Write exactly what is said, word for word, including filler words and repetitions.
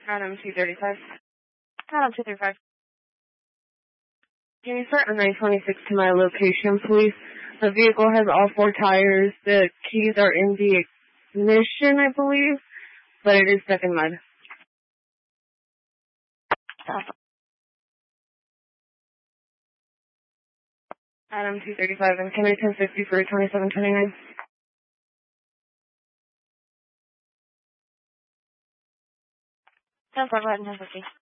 Adam two thirty-five. Adam two thirty-five. Can you start a nine twenty-six to my location, please? The vehicle has all four tires. The keys are in the ignition, I believe, but it is stuck in mud. Adam two thirty-five, and can I ten fifty for twenty-seven twenty-nine? ten five, go ahead and ten fifty.